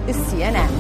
is CNN.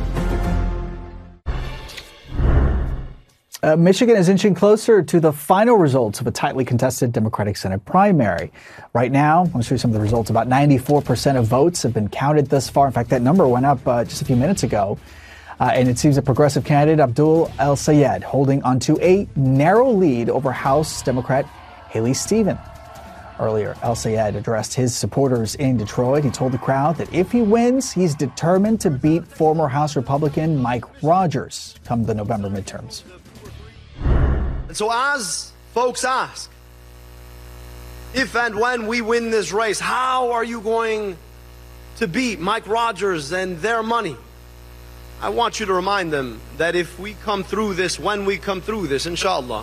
Michigan is inching closer to the final results of a tightly contested Democratic Senate primary. Right now, I'll show you some of the results. About 94% of votes have been counted thus far. In fact, that number went up just a few minutes ago. And it seems the progressive candidate Abdul El-Sayed holding onto a narrow lead over House Democrat Haley Stevens. Earlier, El-Sayed addressed his supporters in Detroit. He told the crowd that if he wins, he's determined to beat former House Republican Mike Rogers come the November midterms. And so as folks ask, if and when we win this race, how are you going to beat Mike Rogers and their money? I want you to remind them that if we come through this, when we come through this, inshallah,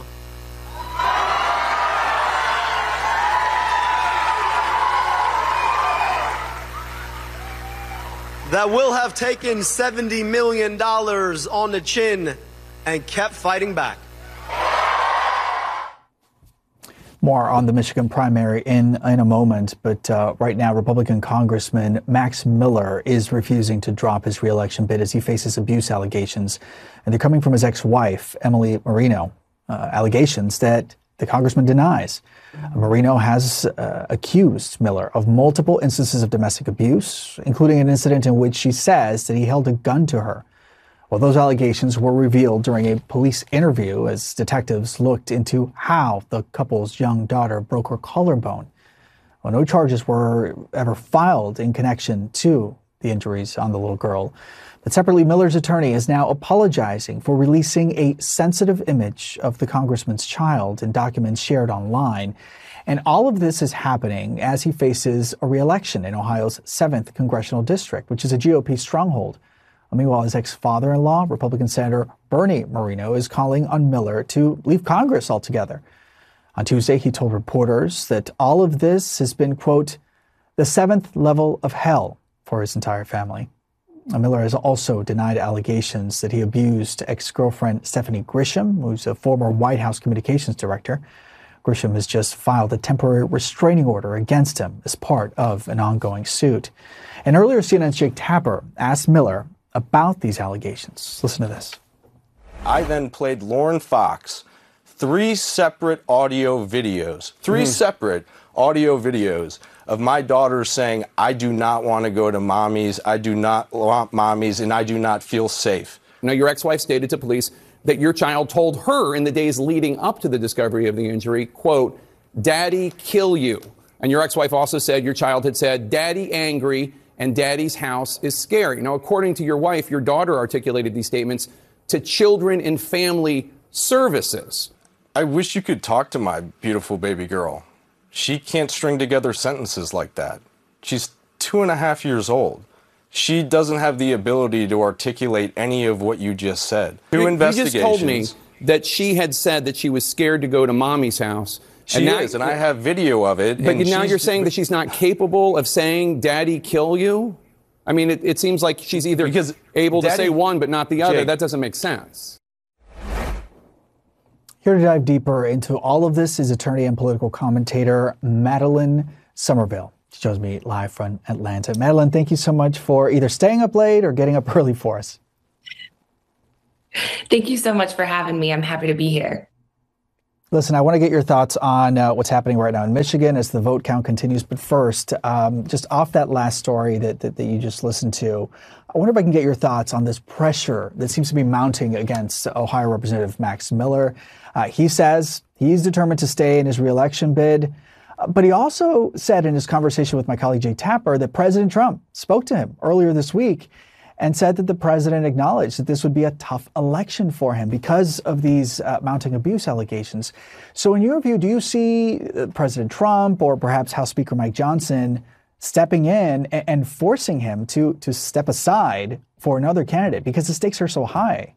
that we'll have taken $70 million on the chin and kept fighting back. More on the Michigan primary in a moment, but right now, Republican Congressman Max Miller is refusing to drop his reelection bid as he faces abuse allegations, and they're coming from his ex-wife, Emily Marino, allegations that the congressman denies. Marino has accused Miller of multiple instances of domestic abuse, including an incident in which she says that he held a gun to her. Well, those allegations were revealed during a police interview as detectives looked into how the couple's young daughter broke her collarbone. Well, no charges were ever filed in connection to the injuries on the little girl. But separately, Miller's attorney is now apologizing for releasing a sensitive image of the congressman's child in documents shared online. And all of this is happening as he faces a re-election in Ohio's 7th congressional district, which is a GOP stronghold. Meanwhile, his ex-father-in-law, Republican Senator Bernie Moreno, is calling on Miller to leave Congress altogether. On Tuesday, he told reporters that all of this has been, quote, the 7th level of hell for his entire family. Miller has also denied allegations that he abused ex-girlfriend Stephanie Grisham, who's a former White House communications director. Grisham has just filed a temporary restraining order against him as part of an ongoing suit. And earlier, CNN's Jake Tapper asked Miller about these allegations. Listen to this. I then played Lauren Fox three separate audio videos of my daughter saying, I do not want to go to mommy's, I do not want mommy's, and I do not feel safe. Now, your ex-wife stated to police that your child told her in the days leading up to the discovery of the injury, quote, Daddy, kill you. And your ex-wife also said your child had said, Daddy angry, and Daddy's house is scary. Now, according to your wife, your daughter articulated these statements to Children and Family Services. I wish you could talk to my beautiful baby girl. She can't string together sentences like that. She's 2.5 years old. She doesn't have the ability to articulate any of what you just said. You just told me that she had said that she was scared to go to mommy's house. She is, and I have video of it. But now you're saying that she's not capable of saying, Daddy, kill you? I mean, it seems like she's either able to say one but not the other. Jake, that doesn't make sense. Here to dive deeper into all of this is attorney and political commentator Madeline Somerville. She joins me live from Atlanta. Madeline, thank you so much for either staying up late or getting up early for us. Thank you so much for having me. I'm happy to be here. Listen, I want to get your thoughts on what's happening right now in Michigan as the vote count continues. But first, just off that last story that you just listened to, I wonder if I can get your thoughts on this pressure that seems to be mounting against Ohio Representative Max Miller. He says he's determined to stay in his reelection bid. But he also said in his conversation with my colleague Jay Tapper that President Trump spoke to him earlier this week and said that the president acknowledged that this would be a tough election for him because of these mounting abuse allegations. So in your view, do you see President Trump or perhaps House Speaker Mike Johnson stepping in and forcing him to step aside for another candidate because the stakes are so high?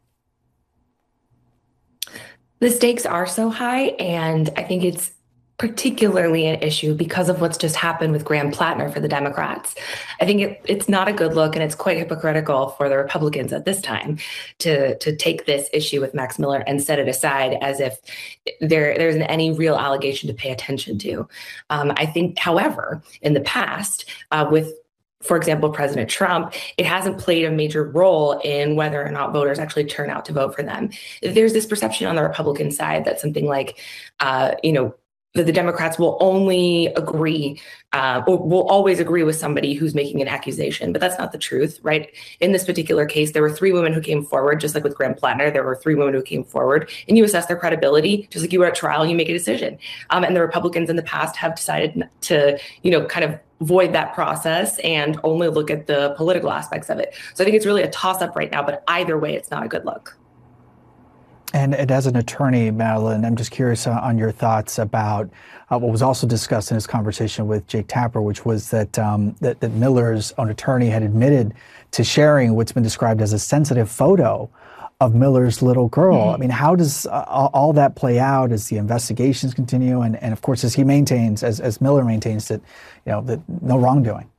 The stakes are so high, and I think it's particularly an issue because of what's just happened with Graham Plattner for the Democrats. I think it's not a good look, and it's quite hypocritical for the Republicans at this time to take this issue with Max Miller and set it aside as if there isn't any real allegation to pay attention to. I think, however, in the past, with for example, President Trump, it hasn't played a major role in whether or not voters actually turn out to vote for them. There's this perception on the Republican side that something like, that the Democrats will only agree or will always agree with somebody who's making an accusation. But that's not the truth, right? In this particular case, there were 3 women who came forward, just like with Graham Plattner, there were 3 women who came forward, and you assess their credibility, just like you were at trial, and you make a decision. And the Republicans in the past have decided to, kind of void that process and only look at the political aspects of it. So I think it's really a toss-up right now, but either way, it's not a good look. And as an attorney, Madeline, I'm just curious on your thoughts about what was also discussed in his conversation with Jake Tapper, which was that that Miller's own attorney had admitted to sharing what's been described as a sensitive photo of Miller's little girl. Mm-hmm. I mean, how does all that play out as the investigations continue? And of course, as he maintains, as Miller maintains that, that no wrongdoing.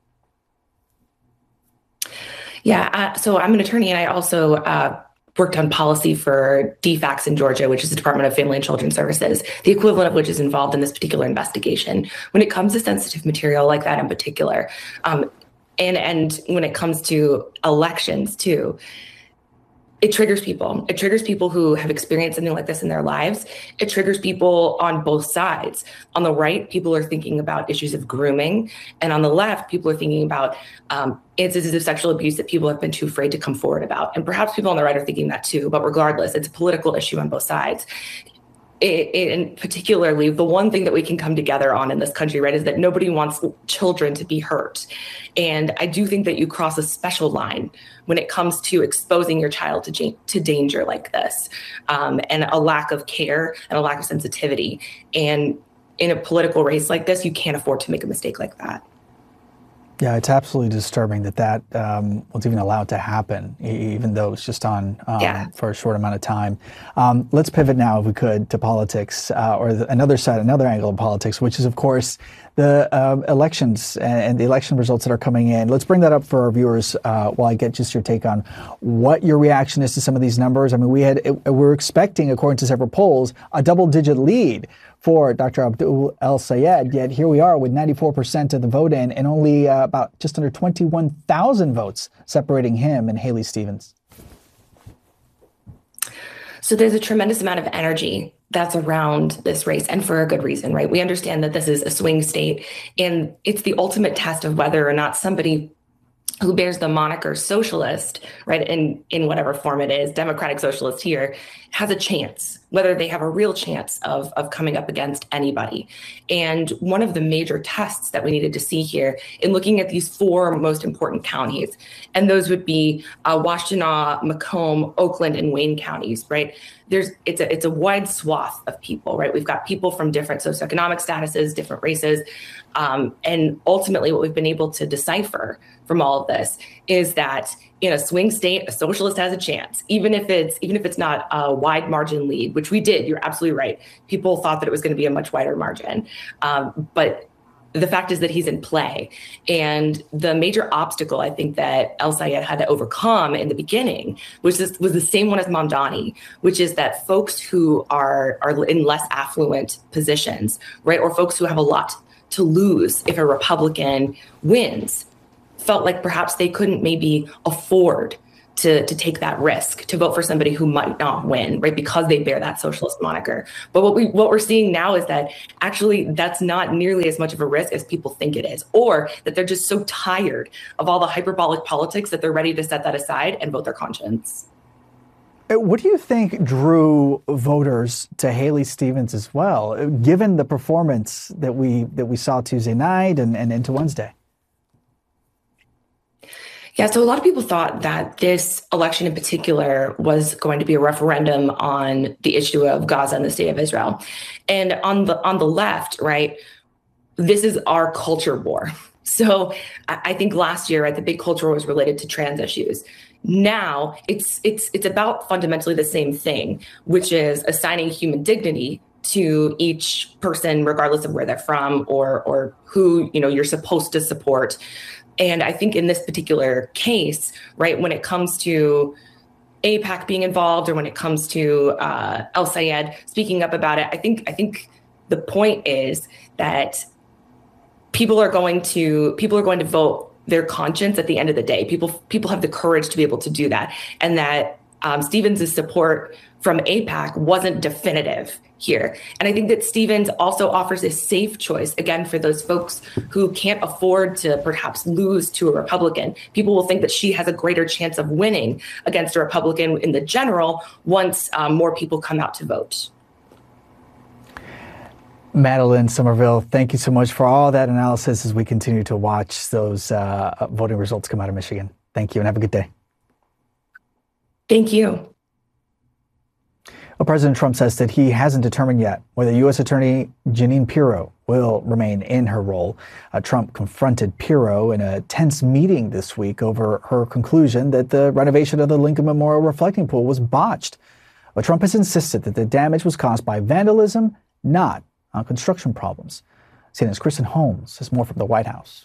Yeah. So I'm an attorney, and I also worked on policy for DFACS in Georgia, which is the Department of Family and Children Services, the equivalent of which is involved in this particular investigation. When it comes to sensitive material like that in particular, and when it comes to elections too, it triggers people. It triggers people who have experienced something like this in their lives. It triggers people on both sides. On the right, people are thinking about issues of grooming. And on the left, people are thinking about instances of sexual abuse that people have been too afraid to come forward about. And perhaps people on the right are thinking that too. But regardless, it's a political issue on both sides. And particularly, the one thing that we can come together on in this country, right, is that nobody wants children to be hurt. And I do think that you cross a special line when it comes to exposing your child to danger like this, and a lack of care and a lack of sensitivity. And in a political race like this, you can't afford to make a mistake like that. Yeah, it's absolutely disturbing that was even allowed to happen, even though it's just on for a short amount of time. Let's pivot now, if we could, to politics, or another angle of politics, which is, of course, the elections and the election results that are coming in. Let's bring that up for our viewers while I get just your take on what your reaction is to some of these numbers. I mean, we're expecting, according to several polls, a double-digit lead for Dr. Abdul El-Sayed, yet here we are with 94% of the vote in and only about just under 21,000 votes separating him and Haley Stevens. So there's a tremendous amount of energy that's around this race, and for a good reason, right? We understand that this is a swing state, and it's the ultimate test of whether or not somebody who bears the moniker socialist, right, in whatever form it is, democratic socialist here, has a chance, whether they have a real chance of coming up against anybody. And one of the major tests that we needed to see here in looking at these 4 most important counties, and those would be Washtenaw, Macomb, Oakland, and Wayne counties, right? It's a wide swath of people, right? We've got people from different socioeconomic statuses, different races, and ultimately what we've been able to decipher from all of this is that in a swing state, a socialist has a chance, even if it's not a wide margin lead, which we did. You're absolutely right. People thought that it was going to be a much wider margin, but the fact is that he's in play. And the major obstacle I think that El-Sayed had to overcome in the beginning was the same one as Mamdani, which is that folks who are in less affluent positions, right, or folks who have a lot to lose if a Republican wins, felt like perhaps they couldn't maybe afford to take that risk to vote for somebody who might not win, right, because they bear that socialist moniker. But what we're seeing now is that actually that's not nearly as much of a risk as people think it is, or that they're just so tired of all the hyperbolic politics that they're ready to set that aside and vote their conscience. What do you think drew voters to Haley Stevens as well, given the performance that we saw Tuesday night and into Wednesday? Yeah, so a lot of people thought that this election in particular was going to be a referendum on the issue of Gaza and the state of Israel. And on the left, right, this is our culture war. So I think last year, right, the big culture war was related to trans issues. Now it's about fundamentally the same thing, which is assigning human dignity to each person, regardless of where they're from or who, you're supposed to support. And I think in this particular case, right, when it comes to AIPAC being involved or when it comes to El-Sayed speaking up about it, I think the point is that people are going to vote their conscience at the end of the day. People have the courage to be able to do that, and that Stevens' support from AIPAC wasn't definitive here. And I think that Stevens also offers a safe choice, again, for those folks who can't afford to perhaps lose to a Republican. People will think that she has a greater chance of winning against a Republican in the general once more people come out to vote. Madeline Somerville, thank you so much for all that analysis as we continue to watch those voting results come out of Michigan. Thank you and have a good day. Thank you. Well, President Trump says that he hasn't determined yet whether U.S. Attorney Jeanine Pirro will remain in her role. Trump confronted Pirro in a tense meeting this week over her conclusion that the renovation of the Lincoln Memorial Reflecting Pool was botched. But Trump has insisted that the damage was caused by vandalism, not on construction problems. CNN's Kristen Holmes has more from the White House.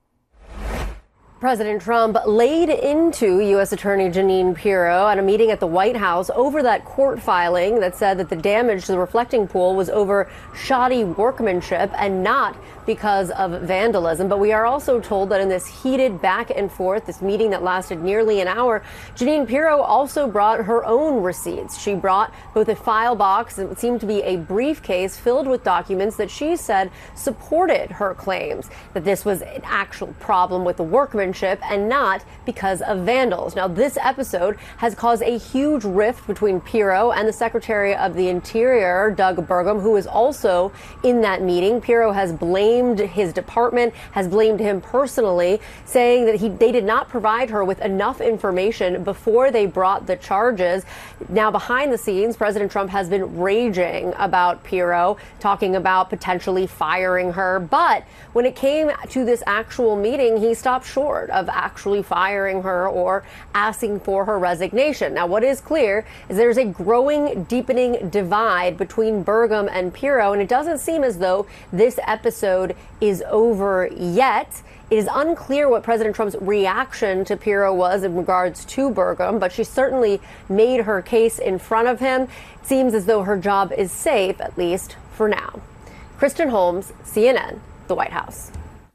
President Trump laid into U.S. Attorney Jeanine Pirro at a meeting at the White House over that court filing that said that the damage to the reflecting pool was over shoddy workmanship and not because of vandalism. But we are also told that in this heated back and forth, this meeting that lasted nearly an hour, Jeanine Pirro also brought her own receipts. She brought both a file box and what seemed to be a briefcase filled with documents that she said supported her claims that this was an actual problem with the workmanship and not because of vandals. Now, this episode has caused a huge rift between Pirro and the Secretary of the Interior, Doug Burgum, who is also in that meeting. Pirro has blamed his department, has blamed him personally, saying that they did not provide her with enough information before they brought the charges. Now, behind the scenes, President Trump has been raging about Pirro, talking about potentially firing her. But when it came to this actual meeting, he stopped short of actually firing her or asking for her resignation. Now, what is clear is there's a growing, deepening divide between Burgum and Pirro, and it doesn't seem as though this episode is over yet. It is unclear what President Trump's reaction to Pirro was in regards to Burgum, but she certainly made her case in front of him. It seems as though her job is safe, at least for now. Kristen Holmes, CNN, the White House.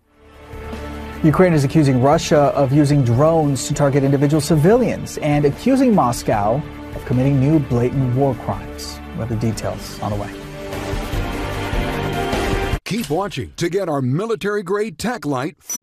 Ukraine is accusing Russia of using drones to target individual civilians and accusing Moscow of committing new blatant war crimes. We have the details on the way. Keep watching to get our military-grade tech light